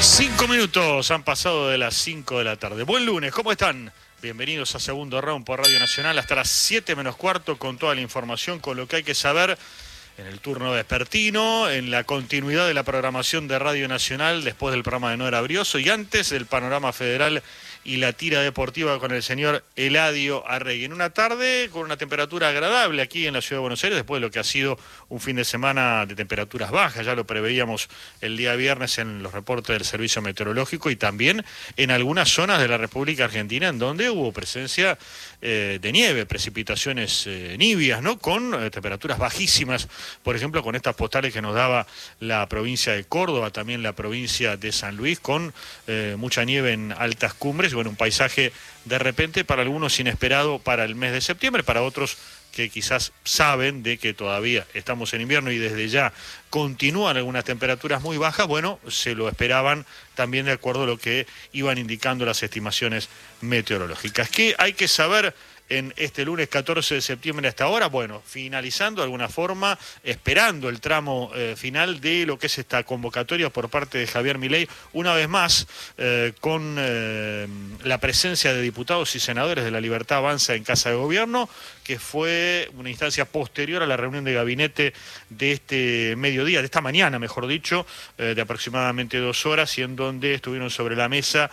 5 minutos han pasado de las 5 de la tarde. Buen lunes, ¿cómo están? Bienvenidos a Segundo Round por Radio Nacional hasta las 7 menos cuarto con toda la información, con lo que hay que saber en el turno vespertino, en la continuidad de la programación de Radio Nacional después del programa de Nora Brioso y antes del panorama federal y la tira deportiva con el señor Eladio Arregui. En una tarde con una temperatura agradable aquí en la Ciudad de Buenos Aires, después de lo que ha sido un fin de semana de temperaturas bajas, ya lo preveíamos el día viernes en los reportes del Servicio Meteorológico y también en algunas zonas de la República Argentina en donde hubo presencia de nieve, precipitaciones nivias, ¿no? Con temperaturas bajísimas, por ejemplo, con estas postales que nos daba la provincia de Córdoba, también la provincia de San Luis, con mucha nieve en altas cumbres. Bueno, un paisaje de repente para algunos inesperado para el mes de septiembre, para otros que quizás saben de que todavía estamos en invierno y desde ya continúan algunas temperaturas muy bajas, bueno, se lo esperaban también de acuerdo a lo que iban indicando las estimaciones meteorológicas. ¿Qué hay que saber en este lunes 14 de septiembre hasta ahora? Bueno, finalizando de alguna forma, esperando el tramo final de lo que es esta convocatoria por parte de Javier Milei, una vez más con la presencia de diputados y senadores de La Libertad Avanza en Casa de Gobierno, que fue una instancia posterior a la reunión de gabinete de este mediodía, de esta mañana, mejor dicho, de aproximadamente 2 horas, y en donde estuvieron sobre la mesa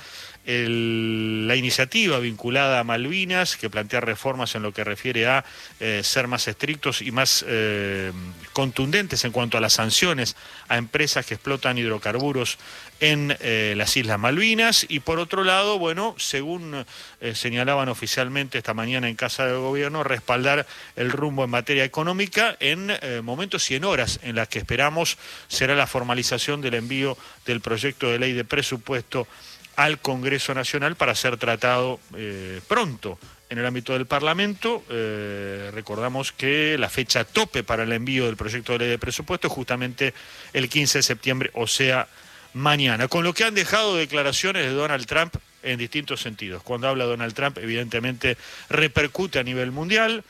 la iniciativa vinculada a Malvinas, que plantea reformas en lo que refiere a ser más estrictos y más contundentes en cuanto a las sanciones a empresas que explotan hidrocarburos en las Islas Malvinas. Y por otro lado, bueno, según señalaban oficialmente esta mañana en Casa de Gobierno, respaldar el rumbo en materia económica en momentos y en horas en las que esperamos será la formalización del envío del proyecto de ley de presupuesto al Congreso Nacional para ser tratado pronto en el ámbito del Parlamento. Recordamos que la fecha tope para el envío del proyecto de ley de presupuesto es justamente el 15 de septiembre, o sea, mañana. Con lo que han dejado declaraciones de Donald Trump en distintos sentidos. Cuando habla Donald Trump, evidentemente repercute a nivel mundial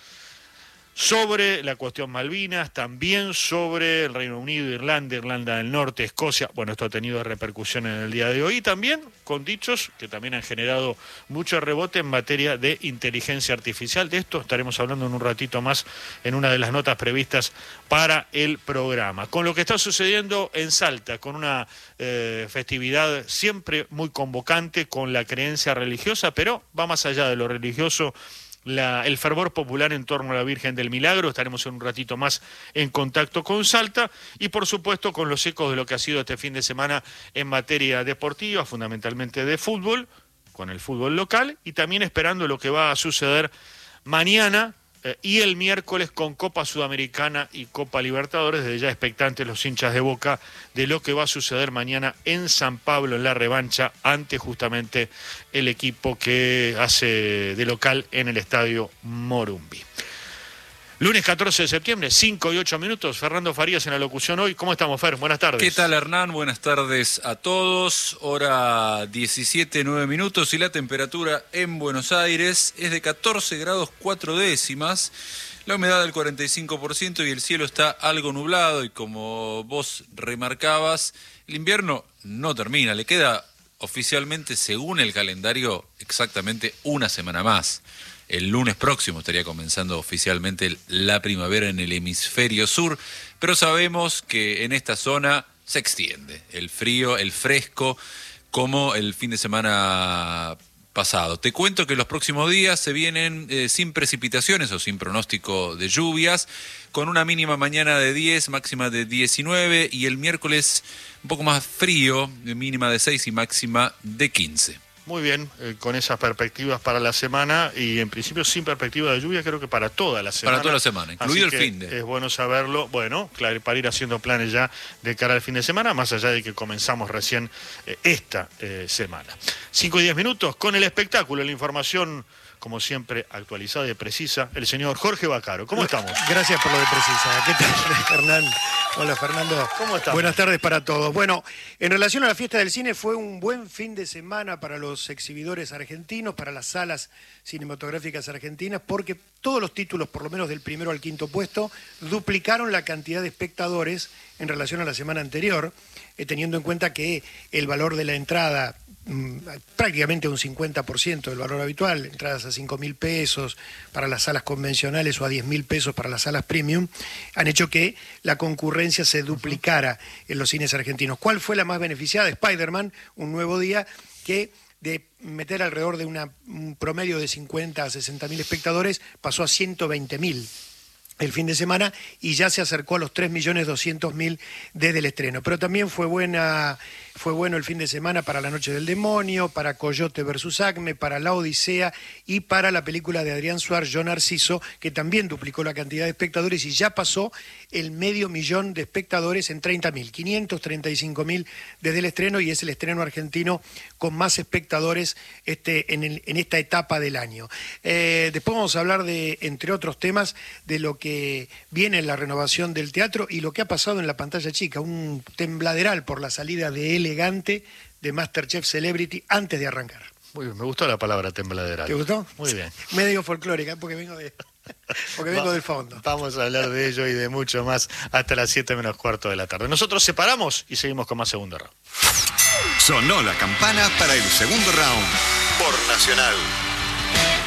sobre la cuestión Malvinas, también sobre el Reino Unido, Irlanda, Irlanda del Norte, Escocia. Bueno, esto ha tenido repercusión en el día de hoy, y también con dichos que también han generado mucho rebote en materia de inteligencia artificial. De esto estaremos hablando en un ratito más en una de las notas previstas para el programa. Con lo que está sucediendo en Salta, con una festividad siempre muy convocante, con la creencia religiosa, pero va más allá de lo religioso, el fervor popular en torno a la Virgen del Milagro. Estaremos en un ratito más en contacto con Salta y por supuesto con los ecos de lo que ha sido este fin de semana en materia deportiva, fundamentalmente de fútbol, con el fútbol local, y también esperando lo que va a suceder mañana y el miércoles con Copa Sudamericana y Copa Libertadores. Desde ya expectantes los hinchas de Boca de lo que va a suceder mañana en San Pablo en la revancha ante justamente el equipo que hace de local en el estadio Morumbi. Lunes 14 de septiembre, 5 y 8 minutos. Fernando Farías en la locución hoy. ¿Cómo estamos, Fer? Buenas tardes. ¿Qué tal, Hernán? Buenas tardes a todos. Hora 17:09 minutos y la temperatura en Buenos Aires es de 14 grados 4 décimas. La humedad del 45% y el cielo está algo nublado, y como vos remarcabas, el invierno no termina. Le queda oficialmente, según el calendario, exactamente una semana más. El lunes próximo estaría comenzando oficialmente la primavera en el hemisferio sur, pero sabemos que en esta zona se extiende el frío, el fresco, como el fin de semana pasado. Te cuento que los próximos días se vienen sin precipitaciones o sin pronóstico de lluvias, con una mínima mañana de 10, máxima de 19, y el miércoles un poco más frío, mínima de 6 y máxima de 15. Muy bien, con esas perspectivas para la semana, y en principio sin perspectiva de lluvia, creo que para toda la semana. Para toda la semana, incluido el fin de. Es bueno saberlo, bueno, claro, para ir haciendo planes ya de cara al fin de semana, más allá de que comenzamos recién esta semana. 5 y 10 minutos con el espectáculo, la información, como siempre, actualizada y precisa, el señor Jorge Vaccaro. ¿Cómo estamos? Gracias por lo de precisa. ¿Qué tal, Hernán? Hola, Fernando. ¿Cómo estamos? Buenas tardes para todos. Bueno, en relación a la fiesta del cine, fue un buen fin de semana para los exhibidores argentinos, para las salas cinematográficas argentinas, porque todos los títulos, por lo menos del primero al quinto puesto, duplicaron la cantidad de espectadores en relación a la semana anterior. teniendo en cuenta que el valor de la entrada, prácticamente un 50% del valor habitual, entradas a 5.000 pesos para las salas convencionales o a 10.000 pesos para las salas premium, han hecho que la concurrencia se duplicara en los cines argentinos. ¿Cuál fue la más beneficiada? Spider-Man, Un Nuevo Día, que de meter alrededor de un promedio de 50 a 60.000 espectadores pasó a 120.000 el fin de semana y ya se acercó a los 3.200.000 desde el estreno. Pero también fue bueno el fin de semana para La Noche del Demonio, para Coyote versus Acme, para La Odisea y para la película de Adrián Suárez, Yo Narciso, que también duplicó la cantidad de espectadores y ya pasó el 500.000 de espectadores en 30.000, 535.000 desde el estreno, y es el estreno argentino con más espectadores en esta etapa del año. Después vamos a hablar de, entre otros temas, de lo que viene en la renovación del teatro y lo que ha pasado en la pantalla chica, un tembladeral por la salida de Elegante de MasterChef Celebrity antes de arrancar. Muy bien, me gustó la palabra tembladeral. ¿Te gustó? Muy bien. Medio folclórica, porque vengo del fondo. Vamos a hablar de ello y de mucho más hasta las 7:15 de la tarde. Nosotros separamos y seguimos con más segundo round. Sonó la campana para el segundo round por Nacional.